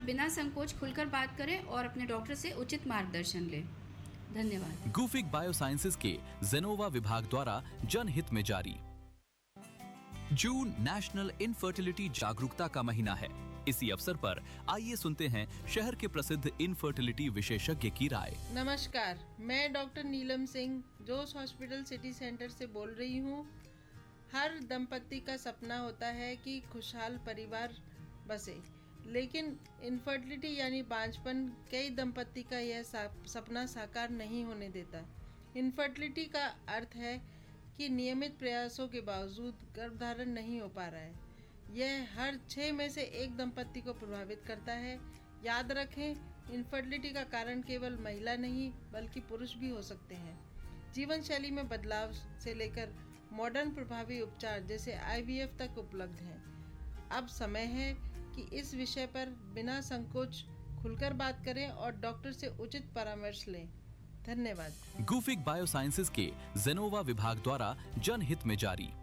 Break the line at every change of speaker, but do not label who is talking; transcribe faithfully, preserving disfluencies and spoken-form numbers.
बिना संकोच खुलकर बात करें और अपने डॉक्टर से उचित मार्गदर्शन लें। धन्यवाद।
गुफिक बायोसाइंसेज के जेनोवा विभाग द्वारा जनहित में जारी। जून नेशनल इनफर्टिलिटी जागरूकता का महीना है। इसी अवसर पर आइए सुनते हैं शहर के प्रसिद्ध इनफर्टिलिटी विशेषज्ञ की राय।
नमस्कार, मैं डॉक्टर नीलम सिंह जोश हॉस्पिटल सिटी सेंटर से बोल रही हूँ। हर दंपति का सपना होता है कि खुशहाल परिवार बसे, लेकिन इनफर्टिलिटी यानी बांझपन कई दंपति का यह सपना साकार नहीं होने देता। इनफर्टिलिटी का अर्थ है कि नियमित प्रयासों के बावजूद गर्भधारण नहीं हो पा रहा है। यह हर छः में से एक दंपति को प्रभावित करता है। याद रखें, इनफर्टिलिटी का कारण केवल महिला नहीं बल्कि पुरुष भी हो सकते हैं। जीवन शैली में बदलाव से लेकर मॉडर्न प्रभावी उपचार जैसे आई वी एफ तक उपलब्ध हैं। अब समय है कि इस विषय पर बिना संकोच खुलकर बात करें और डॉक्टर से उचित परामर्श लें। धन्यवाद।
गुफिक बायोसाइंसेज के जेनोवा विभाग द्वारा जनहित में जारी।